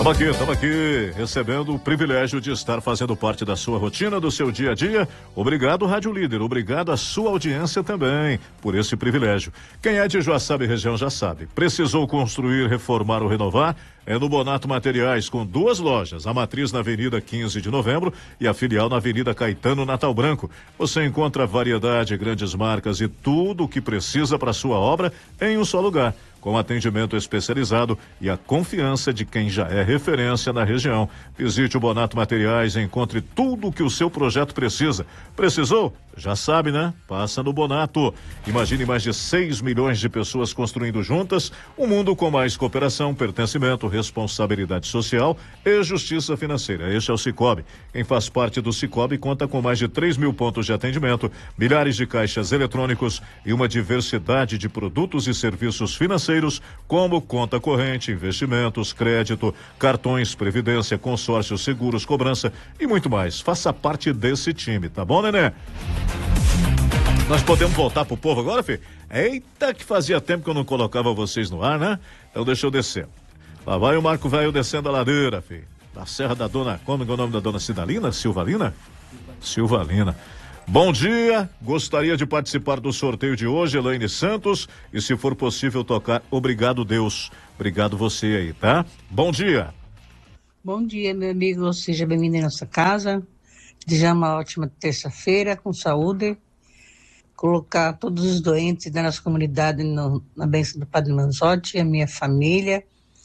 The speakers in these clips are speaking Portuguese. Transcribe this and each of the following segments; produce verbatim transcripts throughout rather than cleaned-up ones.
Estamos aqui, estamos aqui, recebendo o privilégio de estar fazendo parte da sua rotina, do seu dia a dia. Obrigado, Rádio Líder, obrigado à sua audiência também, por esse privilégio. Quem é de Joaçaba e região já sabe. Precisou construir, reformar ou renovar? É no Bonato Materiais, com duas lojas, a matriz na Avenida quinze de Novembro e a filial na Avenida Caetano Natal Branco. Você encontra variedade, grandes marcas e tudo o que precisa para sua obra em um só lugar, com atendimento especializado e a confiança de quem já é referência na região. Visite o Bonato Materiais e encontre tudo o que o seu projeto precisa. Precisou? Já sabe, né? Passa no Bonato. Imagine mais de seis milhões de pessoas construindo juntas um mundo com mais cooperação, pertencimento, responsabilidade social e justiça financeira. Este é o Sicoob. Quem faz parte do Sicoob conta com mais de três mil pontos de atendimento, milhares de caixas eletrônicos e uma diversidade de produtos e serviços financeiros, como conta corrente, investimentos, crédito, cartões, previdência, consórcio, seguros, cobrança e muito mais. Faça parte desse time, tá bom, Nenê? Nós podemos voltar pro povo agora, filho? Eita, que fazia tempo que eu não colocava vocês no ar, né? Então deixa eu descer. Lá vai o Marco Velho descendo a ladeira, filho. Da Serra da Dona, como é o nome da Dona Cidalina? Silvalina? Silvalina. Bom dia, gostaria de participar do sorteio de hoje, Elaine Santos, e se for possível tocar Obrigado Deus. Obrigado você aí, tá? Bom dia. Bom dia, meu amigo, seja bem-vindo em nossa casa. Desejar uma ótima terça-feira, com saúde. Colocar todos os doentes da nossa comunidade no, na bênção do Padre Manzotti, a minha família.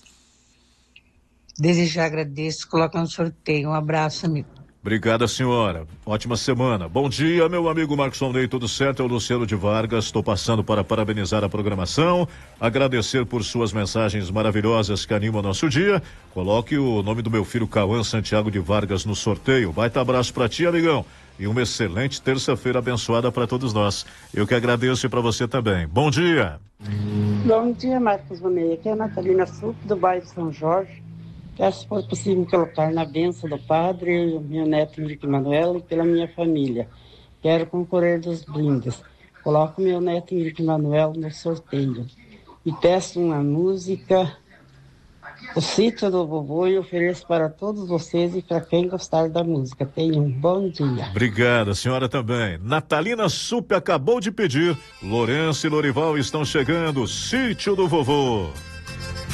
Desejar, agradeço, coloca no sorteio. Um abraço, amigo. Obrigada, senhora. Ótima semana. Bom dia, meu amigo Marcos Ney, tudo certo? É o Luciano de Vargas. Estou passando para parabenizar a programação, agradecer por suas mensagens maravilhosas que animam o nosso dia. Coloque o nome do meu filho Cauã Santiago de Vargas no sorteio. Baita abraço para ti, amigão. E uma excelente terça-feira abençoada para todos nós. Eu que agradeço e para você também. Bom dia. Bom dia, Marcos Ney. Aqui é a Natalina Sup, do bairro São Jorge. Quero, se for possível, colocar na bênção do Padre, o meu neto Henrique Manuel e pela minha família. Quero concorrer dos brindes. Coloco meu neto Henrique Manuel no sorteio. E peço uma música, O Sítio do Vovô, e ofereço para todos vocês e para quem gostar da música. Tenham um bom dia. Obrigada, senhora também. Natalina Sup acabou de pedir. Lourenço e Lorival estão chegando. Sítio do Vovô.